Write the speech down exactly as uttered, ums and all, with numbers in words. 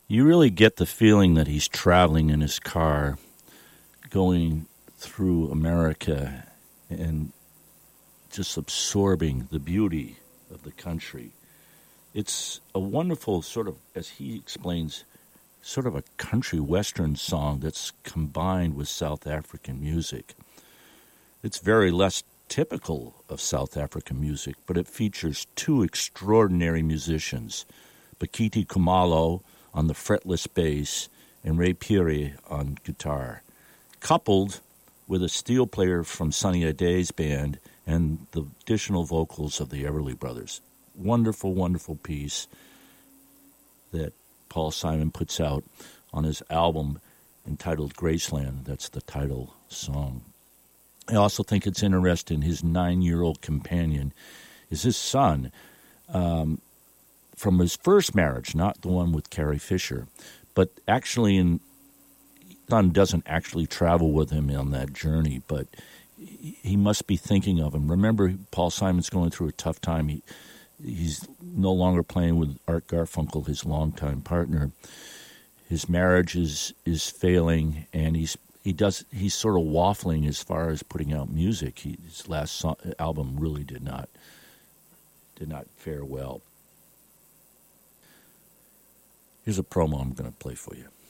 You really get the feeling that he's traveling in his car, going through America and just absorbing the beauty of the country. It's a wonderful sort of, as he explains, sort of a country western song that's combined with South African music. It's very less typical of South African music, but it features two extraordinary musicians, Bakiti Kumalo on the fretless bass and Ray Piri on guitar, coupled with a steel player from Sunny Ade's band and the additional vocals of the Everly Brothers. Wonderful, wonderful piece that Paul Simon puts out on his album entitled Graceland. That's the title song. I also think it's interesting his nine-year-old companion is his son um, from his first marriage, not the one with Carrie Fisher, but actually in son doesn't actually travel with him on that journey, but he must be thinking of him. Remember, Paul Simon's going through a tough time. He He's no longer playing with Art Garfunkel, his longtime partner. His marriage is is failing, and he's he does he's sort of waffling as far as putting out music. He, his last song, album really did not did not fare well. Here's a promo I'm going to play for you.